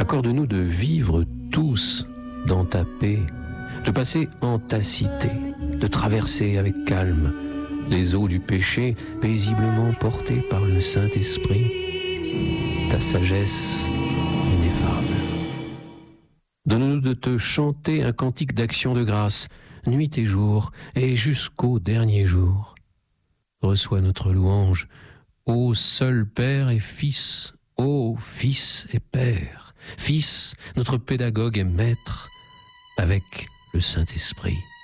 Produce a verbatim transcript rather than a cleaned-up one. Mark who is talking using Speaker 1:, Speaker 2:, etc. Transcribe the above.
Speaker 1: Accorde-nous de vivre tous dans ta paix, de passer en tacité, de traverser avec calme les eaux du péché paisiblement portées par le Saint-Esprit, ta sagesse ineffable. Donne-nous de te chanter un cantique d'action de grâce, nuit et jour, et jusqu'au dernier jour. Reçois notre louange, ô seul Père et Fils, ô Fils et Père, Fils, notre pédagogue et maître, avec le Saint-Esprit.